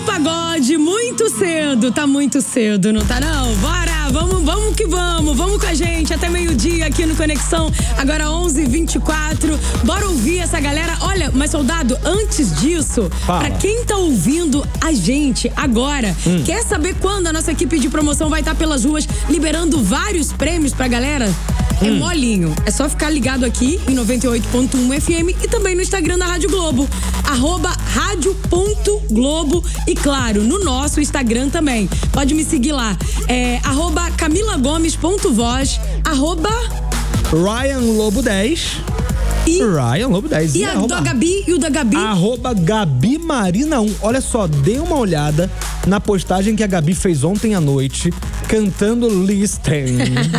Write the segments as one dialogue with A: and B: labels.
A: pagode muito cedo, tá muito cedo, não tá não? Bora, vamos que vamos com a gente até meio-dia aqui no Conexão, agora 11h24, bora ouvir essa galera. Olha, mas soldado, antes disso, pra quem tá ouvindo a gente agora, quer saber quando a nossa equipe de promoção vai estar pelas ruas liberando vários prêmios pra galera? É molinho, é só ficar ligado aqui em 98.1 FM e também no Instagram da Rádio Globo, @radio.globo e claro, no nosso Instagram também, pode me seguir lá, @camilagomes.voz,
B: Ryan Lobo 10 Ryan Lobo 10
A: e o da Gabi
B: Gabi Marina 1. Olha só, dê uma olhada na postagem que a Gabi fez ontem à noite cantando Listen.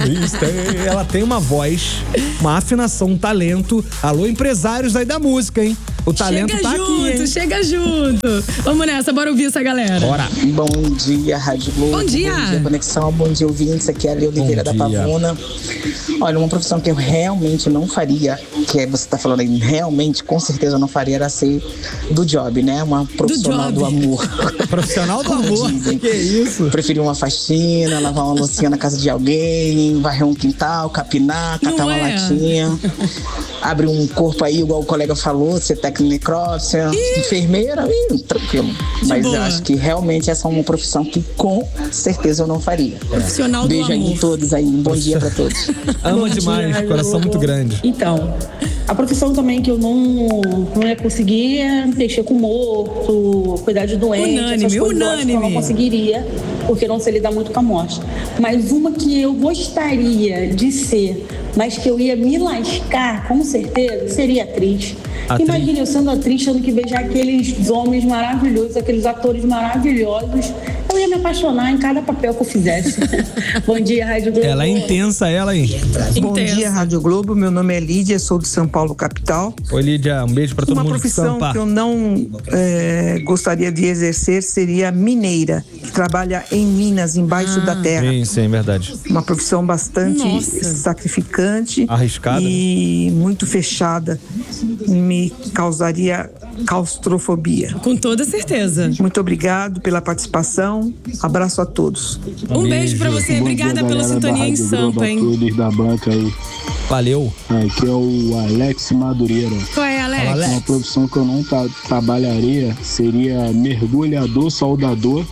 B: Ela tem uma voz, uma afinação, um talento. Alô, empresários aí da música, hein? O talento
A: chega
B: tá
A: junto,
B: aqui, hein?
A: Chega junto. Vamos nessa, bora ouvir essa galera.
B: Bora.
C: Bom dia, Rádio Globo.
A: Bom dia.
C: Bom dia, Conexão. Bom dia, ouvintes. Aqui é a Lê Oliveira da Pavuna. Olha, uma profissão que eu realmente não faria, que é, você tá falando aí, realmente, com certeza eu não faria, era ser do job, né? Uma profissional do amor.
B: Profissional do amor? Que isso?
C: Preferir uma faxina, lavar uma loucinha na casa de alguém, varrer um quintal, capinar, catar uma latinha. Abre um corpo aí, igual o colega falou, ser técnico de necrópsia, enfermeira, tranquilo. Mas eu acho que realmente essa é uma profissão que com certeza eu não faria.
A: Profissional
C: Beijo
A: do amor.
C: aí em todos aí, um bom dia pra todos.
B: Ama demais, coração muito grande.
D: Então, a profissão também que eu não ia conseguir é mexer com morto, cuidar de doente, essas coisas eu acho que eu não conseguiria, porque eu não sei lidar muito com a morte. Mas uma que eu gostaria de ser, mas que eu ia me lascar, com certeza, seria atriz. Imagina eu sendo atriz, tendo que beijar aqueles homens maravilhosos, aqueles atores maravilhosos. Eu ia me apaixonar em cada papel que eu fizesse. Bom dia, Rádio Globo.
B: Ela é intensa, ela aí.
E: Bom dia, Rádio Globo. Meu nome é Lídia, sou de São Paulo, capital.
B: Oi, Lídia, um beijo pra todo mundo de Sampa.
E: Uma profissão que eu não gostaria de exercer seria mineira, que trabalha em minas, embaixo da terra.
B: Sim, é verdade.
E: Uma profissão bastante sacrificante,
B: arriscada
E: e muito fechada. Me causaria claustrofobia.
A: Com toda certeza.
E: Muito obrigado pela participação. Abraço a todos.
A: Um beijo pra você. Obrigada
F: dia,
A: pela sintonia em Sampa, hein?
F: Todos da banca aí.
B: Valeu.
F: Aqui é o Alex Madureira.
A: Qual é, Alex?
F: Uma profissão que eu não trabalharia seria mergulhador, soldador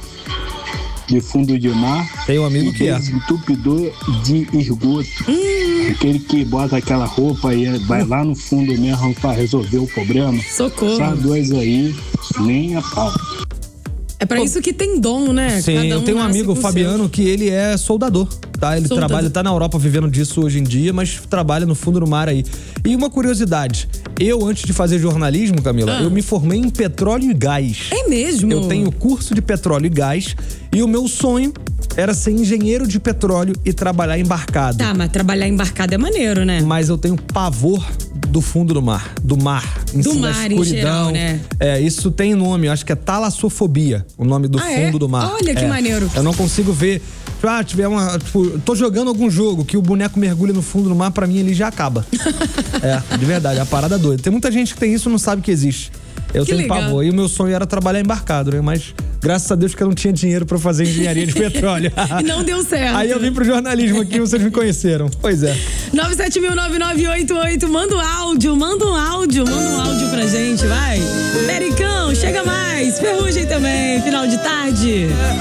F: de fundo de mar.
B: Tem um amigo que é
F: desentupidor de esgoto. Aquele que bota aquela roupa e vai lá no fundo mesmo pra resolver o problema.
A: Socorro.
F: Só dois aí, nem a pau.
A: É pra isso que tem dom, né?
B: Sim, eu tenho um amigo, o Fabiano, que ele é soldador, tá? Ele trabalha, tá na Europa vivendo disso hoje em dia, mas trabalha no fundo do mar aí. E uma curiosidade, eu antes de fazer jornalismo, Camila, eu me formei em petróleo e gás.
A: É mesmo?
B: Eu tenho curso de petróleo e gás e o meu sonho era ser engenheiro de petróleo e trabalhar embarcado.
A: Tá, mas trabalhar embarcado é maneiro, né?
B: Mas eu tenho pavor do fundo do mar, em geral,
A: né?
B: Isso tem nome, eu acho que é talassofobia, o nome do fundo do mar.
A: Olha que maneiro.
B: Eu não consigo ver, tiver tô jogando algum jogo que o boneco mergulha no fundo do mar, pra mim ele já acaba. De verdade, é a parada doida. Tem muita gente que tem isso e não sabe que existe. Eu tenho pavor. E o meu sonho era trabalhar embarcado, né? Mas graças a Deus que eu não tinha dinheiro pra fazer engenharia de petróleo.
A: E não deu certo.
B: Aí eu vim pro jornalismo aqui e vocês me conheceram. Pois é.
A: 9709988, manda um áudio pra gente, vai. Pericão, chega mais. Ferrugem também, final de tarde.